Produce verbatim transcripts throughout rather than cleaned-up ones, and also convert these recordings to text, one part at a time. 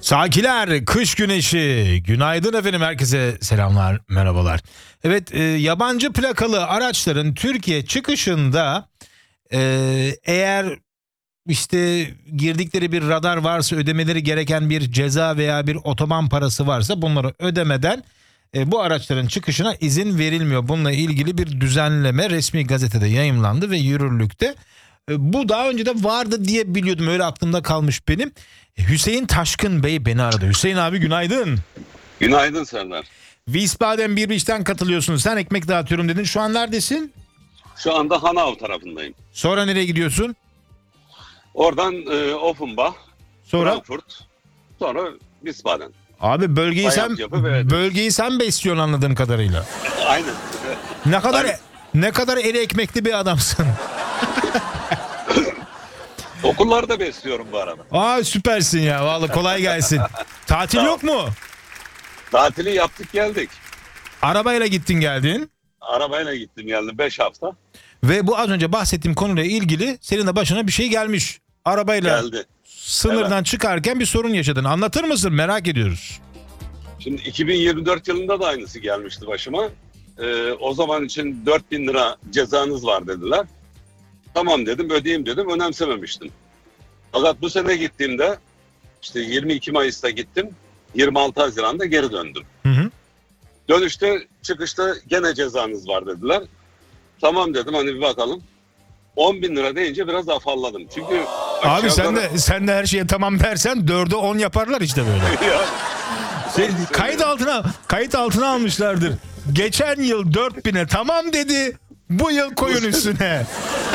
Sakiler, kış güneşi. Günaydın efendim, herkese selamlar, merhabalar. Evet, e, yabancı plakalı araçların Türkiye çıkışında e, eğer işte girdikleri bir radar varsa, ödemeleri gereken bir ceza veya bir otoban parası varsa bunları ödemeden e, bu araçların çıkışına izin verilmiyor. Bununla ilgili bir düzenleme resmi gazetede yayımlandı ve yürürlükte. E, bu daha önce de vardı diye biliyordum, öyle aklımda kalmış benim. Hüseyin Taşkın Bey beni aradı. Hüseyin abi günaydın. Günaydın Serdar. Wiesbaden bir işten katılıyorsun. Sen ekmek dağıtıyorum dedin. Şu an neredesin? Şu anda Hanau tarafındayım. Sonra nereye gidiyorsun? Oradan e, Offenbach, Sonra? Frankfurt, sonra Wiesbaden. Abi bölgeyi Bayağı sen yapı ve- bölgeyi sen besliyorsun anladığım kadarıyla. Aynen. Ne kadar Aynen. ne kadar eli ekmekli bir adamsın. Okulları da besliyorum bu arada. Aa süpersin ya. Vallahi kolay gelsin. Tatil Sağ ol. yok mu? Tatili yaptık geldik. Arabayla gittin geldin. Arabayla gittim geldim beş hafta. Ve bu az önce bahsettiğim konuyla ilgili senin de başına bir şey gelmiş. Arabayla Geldi. sınırdan çıkarken bir sorun yaşadın. Anlatır mısın? Merak ediyoruz. Şimdi iki bin yirmi dört yılında da aynısı gelmişti başıma. E, o zaman için dört bin lira cezanız var dediler. Tamam dedim, ödeyeyim dedim, önemsememiştim. Fakat bu sene gittiğimde işte yirmi iki Mayıs'ta gittim. yirmi altı Haziran'da geri döndüm. Hı hı. Dönüşte çıkışta gene cezanız var dediler. Tamam dedim, hani bir bakalım. on bin lira deyince biraz afalladım. Çünkü Abi sen aşağıda- de sen de her şeye tamam dersen dörde on yaparlar işte böyle. Ya, Şey, kayıt altına kayıt altına almışlardır. Geçen yıl dört bine tamam dedi. Bu yıl koyun üstüne.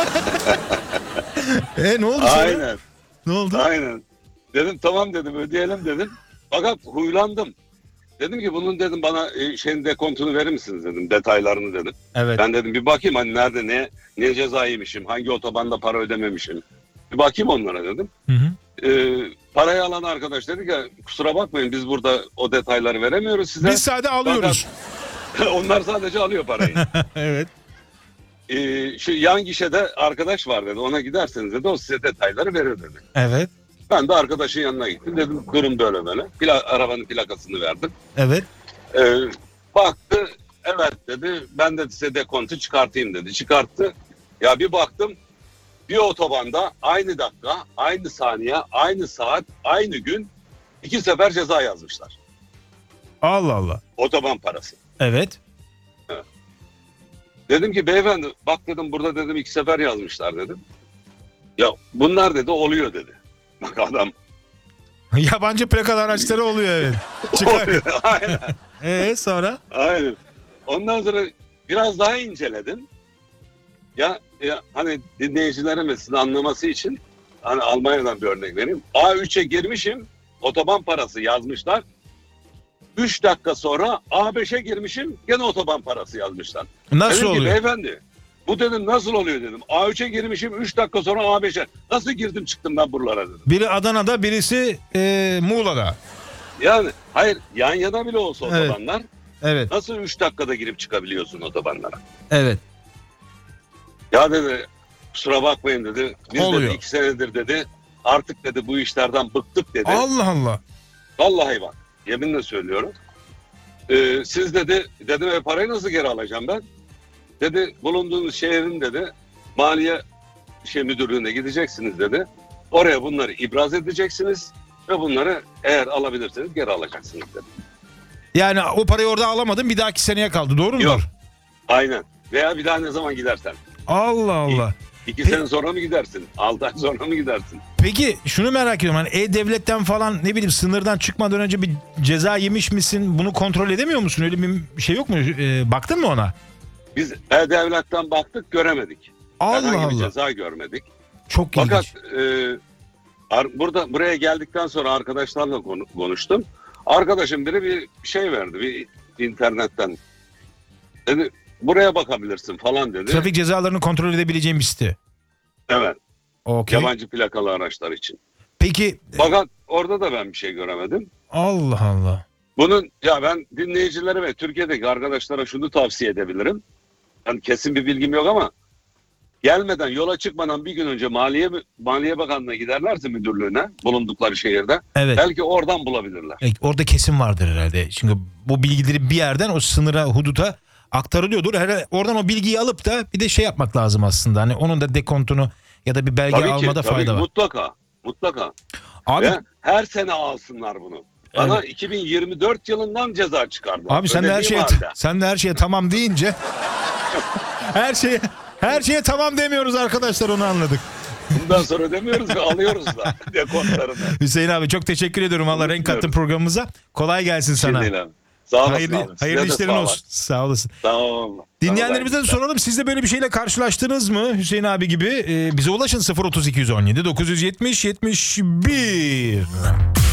e ne oldu sonra? aynen, Ne oldu? aynen. Dedim tamam dedim, ödeyelim dedim. Fakat huylandım. Dedim ki bunun dedim bana e, şeyin dekontunu verir misiniz dedim, detaylarını dedim. Evet. Ben dedim bir bakayım hani nerede ne ne ceza yemişim, hangi otobanda para ödememişim. Bir bakayım onlara dedim. Hı hı. Ee, parayı alan arkadaş dedi ki kusura bakmayın biz burada o detayları veremiyoruz size. Biz sadece alıyoruz. Onlar sadece alıyor parayı. Evet. Ee, şu yan gişede arkadaş var dedi, ona giderseniz dedi o size detayları verir dedi. Evet. Ben de arkadaşın yanına gittim, dedim durum böyle böyle. Pla arabanın plakasını verdim. Evet. Ee, baktı, evet dedi, ben de size dekontu çıkartayım dedi. Çıkarttı. Ya bir baktım, bir otobanda aynı dakika, aynı saniye, aynı saat, aynı gün iki sefer ceza yazmışlar. Allah Allah. Otoban parası. Evet. Dedim ki beyefendi bak dedim, burada dedim iki sefer yazmışlar dedim. Ya bunlar dedi oluyor dedi. Bak adam. Yabancı plakalı araçları oluyor evet. Çıkar. Oluyor. Aynen. Ee sonra? Aynen. Ondan sonra biraz daha inceledim. Ya, ya hani dinleyicilerimizin anlaması için hani Almanya'dan bir örnek vereyim. A üçe girmişim, otoban parası yazmışlar. üç dakika sonra A beşe girmişim, gene otoban parası yazmışlar. Nasıl dedim ki oluyor? beyefendi bu dedim nasıl oluyor dedim. A üçe girmişim, üç dakika sonra A beşe. Nasıl girdim çıktım ben buralara dedim. Biri Adana'da, birisi e, Muğla'da. Yani hayır, yan yana bile olsa Evet. otobanlar Evet. nasıl üç dakikada girip çıkabiliyorsun otobanlara? Evet. Ya dedi kusura bakmayın dedi. Biz Oluyor. dedi iki senedir dedi artık dedi bu işlerden bıktık dedi. Allah Allah. Vallahi bak yeminle söylüyorum. Ee, siz dedi dedim e parayı nasıl geri alacağım ben? Dedi bulunduğunuz şehrin dedi maliye şey müdürlüğüne gideceksiniz dedi. Oraya bunları ibraz edeceksiniz ve bunları eğer alabilirseniz geri alacaksınız dedi. Yani o parayı orada alamadın, bir dahaki seneye kaldı, doğru mu? Yok. Aynen. Veya bir daha ne zaman gidersen. Allah Allah. İki Pe- sene sonra mı gidersin? Altı ay sonra mı gidersin? Peki şunu merak ediyorum. Hani E-Devlet'ten falan ne bileyim sınırdan çıkmadan önce bir ceza yemiş misin? Bunu kontrol edemiyor musun? Öyle bir şey yok mu? Ee, baktın mı ona? Biz E-Devlet'ten baktık göremedik. Allah Herhangi bir Allah. ceza görmedik. Çok Fakat ilginç. e, ar- burada buraya geldikten sonra arkadaşlarla konu- konuştum. Arkadaşım biri bir şey verdi bir internetten. Dedi buraya bakabilirsin falan dedi. Trafik cezalarını kontrol edebileceğim bir site. Evet. Okey. Yabancı plakalı araçlar için. Peki Fakat orada da ben bir şey göremedim. Allah Allah. Bunun ya ben dinleyicilere ve Türkiye'deki arkadaşlara şunu tavsiye edebilirim. Yani kesin bir bilgim yok ama gelmeden, yola çıkmadan bir gün önce Maliye Maliye Bakanlığı'na giderlerse, müdürlüğüne, bulundukları şehirde, Evet. belki oradan bulabilirler. E, Orada kesin vardır herhalde. Çünkü bu bilgileri bir yerden o sınıra, huduta aktarılıyordur. Herhalde oradan o bilgiyi alıp da bir de şey yapmak lazım aslında. Hani onun da dekontunu ya da bir belge Tabii ki, almada tabii, fayda var. mutlaka, mutlaka. Abi Ve her sene alsınlar bunu. Bana iki bin yirmi dört yılından ceza çıkardı. Abi sen de her şeye sen de her şeye tamam deyince her şeye her şeye tamam demiyoruz arkadaşlar, onu anladık. Bundan sonra demiyoruz ve alıyoruz da dekontlarını. Hüseyin abi çok teşekkür ediyorum. Valla renk kattın programımıza. Kolay gelsin sana. Şimdi abi. Sağ olasın Hayırlı, abi. Size hayırlı de işlerin sağ olsun. Sağ olasın. Tamam. Dinleyenlerimize de Tamam. soralım. Siz de böyle bir şeyle karşılaştınız mı Hüseyin abi gibi? Ee, bize ulaşın sıfır otuz iki yüz on yedi dokuz yüz yetmiş yetmiş bir.